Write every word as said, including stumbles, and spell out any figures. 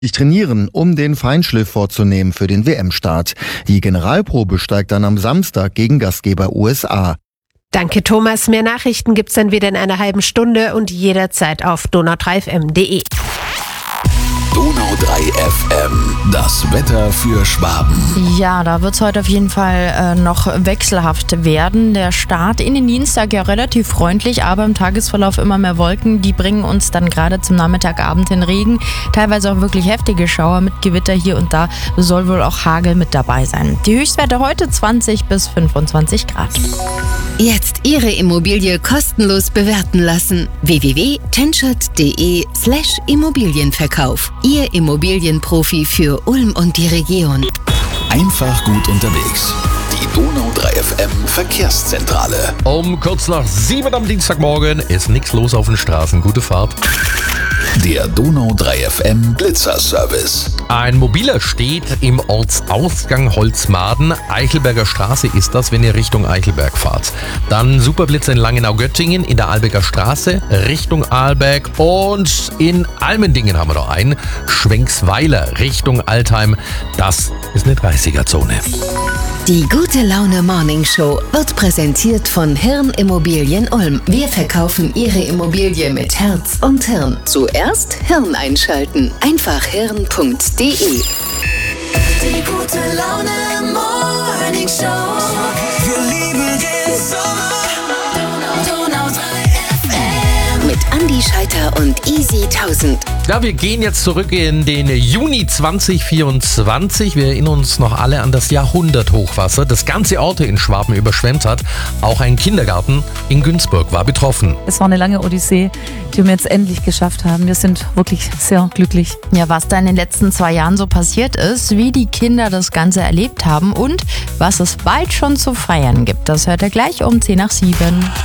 trainieren, um den Feinschliff vorzunehmen für den W M-Start. Die Generalprobe steigt dann am Samstag gegen Gastgeber U S A. Danke, Thomas. Mehr Nachrichten gibt's dann wieder in einer halben Stunde und jederzeit auf donau drei f m punkt d e. Donau drei F M, das Wetter für Schwaben. Ja, da wird es heute auf jeden Fall äh, noch wechselhaft werden. Der Start in den Dienstag ja relativ freundlich, aber im Tagesverlauf immer mehr Wolken. Die bringen uns dann gerade zum Nachmittagabend hin Regen. Teilweise auch wirklich heftige Schauer mit Gewitter hier und da. Soll wohl auch Hagel mit dabei sein. Die Höchstwerte heute zwanzig bis fünfundzwanzig Grad. Jetzt Ihre Immobilie kostenlos bewerten lassen. w w w punkt tenschert punkt d e slash Immobilienverkauf. Ihr Immobilienprofi für Ulm und die Region. Einfach gut unterwegs. Die Donau drei F M Verkehrszentrale. Um kurz nach sieben am Dienstagmorgen ist nichts los auf den Straßen. Gute Fahrt. Der Donau drei F M Blitzerservice. Ein Mobiler steht im Ortsausgang Holzmaden. Eichelberger Straße ist das, wenn ihr Richtung Eichelberg fahrt. Dann Superblitzer in Langenau-Göttingen in der Albecker Straße Richtung Arlberg. Und in Almendingen haben wir noch einen. Schwenksweiler Richtung Altheim. Das ist eine dreißiger-Zone. Die gute Laune Morning Show wird präsentiert von Hirn Immobilien Ulm. Wir verkaufen Ihre Immobilie mit Herz und Hirn. Zuerst Hirn einschalten. Einfach hirn punkt d e. Die gute Laune Morning Show. Wir lieben den Sommer. Donau drei F M. Mit Andi Scheiter und Easy tausend. Ja, wir gehen jetzt zurück in den Juni zwanzig vierundzwanzig. Wir erinnern uns noch alle an das Jahrhunderthochwasser, das ganze Orte in Schwaben überschwemmt hat. Auch ein Kindergarten in Günzburg war betroffen. Es war eine lange Odyssee, die wir jetzt endlich geschafft haben. Wir sind wirklich sehr glücklich. Ja, was da in den letzten zwei Jahren so passiert ist, wie die Kinder das Ganze erlebt haben und was es bald schon zu feiern gibt, das hört ihr gleich um zehn nach sieben.